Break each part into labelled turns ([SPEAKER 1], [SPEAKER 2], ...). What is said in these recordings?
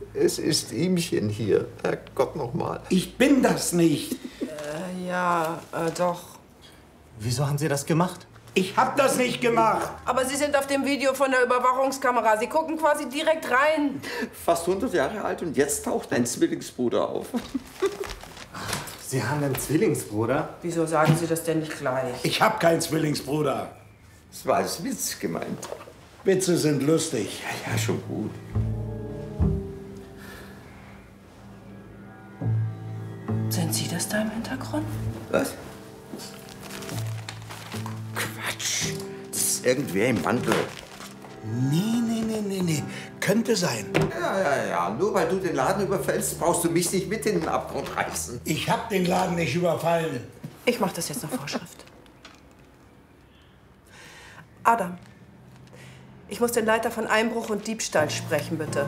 [SPEAKER 1] Es ist ihmchen hier. Herrgott nochmal.
[SPEAKER 2] Ich bin das nicht.
[SPEAKER 3] Doch.
[SPEAKER 4] Wieso haben Sie das gemacht?
[SPEAKER 2] Ich hab das nicht gemacht.
[SPEAKER 3] Aber Sie sind auf dem Video von der Überwachungskamera. Sie gucken quasi direkt rein.
[SPEAKER 1] Fast 100 Jahre alt und jetzt taucht ein Zwillingsbruder auf.
[SPEAKER 4] Sie haben einen Zwillingsbruder?
[SPEAKER 3] Wieso sagen Sie das denn nicht gleich?
[SPEAKER 2] Ich hab keinen Zwillingsbruder.
[SPEAKER 1] Das war als Witz gemeint.
[SPEAKER 2] Witze sind lustig.
[SPEAKER 1] Ja, schon gut.
[SPEAKER 3] Sind Sie das da im Hintergrund?
[SPEAKER 1] Was? Quatsch. Das ist irgendwer im Mantel.
[SPEAKER 2] Nee. Könnte sein.
[SPEAKER 1] Ja. Nur weil du den Laden überfällst, brauchst du mich nicht mit in den Abgrund reißen.
[SPEAKER 2] Ich hab den Laden nicht überfallen.
[SPEAKER 3] Ich mache das jetzt nach Vorschrift. Adam, ich muss den Leiter von Einbruch und Diebstahl sprechen, bitte.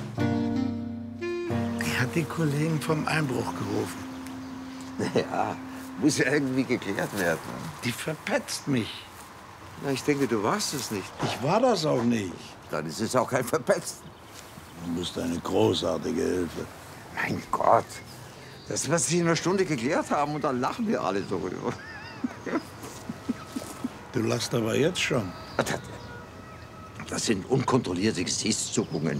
[SPEAKER 2] Ich hab die Kollegen vom Einbruch gerufen.
[SPEAKER 1] Ja, muss ja irgendwie geklärt werden.
[SPEAKER 2] Die verpetzt mich.
[SPEAKER 1] Na, ich denke, du warst es nicht.
[SPEAKER 2] Ich war das auch nicht.
[SPEAKER 1] Dann ist es auch kein Verpetzen.
[SPEAKER 2] Du bist eine großartige Hilfe.
[SPEAKER 1] Mein Gott. Das wird sich in einer Stunde geklärt haben und dann lachen wir alle darüber.
[SPEAKER 2] Du lachst aber jetzt schon.
[SPEAKER 1] Das sind unkontrollierte Gesichtszuckungen.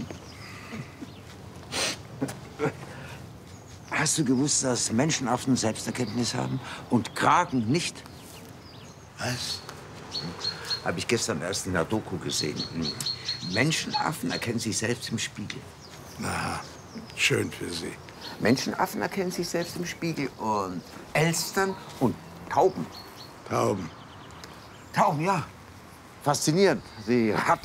[SPEAKER 1] Hast du gewusst, dass Menschenaffen Selbsterkenntnis haben und Kraken nicht?
[SPEAKER 2] Was?
[SPEAKER 1] Habe ich gestern erst in der Doku gesehen. Menschenaffen erkennen sich selbst im Spiegel.
[SPEAKER 2] Na, schön für Sie.
[SPEAKER 1] Menschenaffen erkennen sich selbst im Spiegel und Elstern und Tauben.
[SPEAKER 2] Tauben.
[SPEAKER 1] Tauben, ja. Faszinierend. Sie hat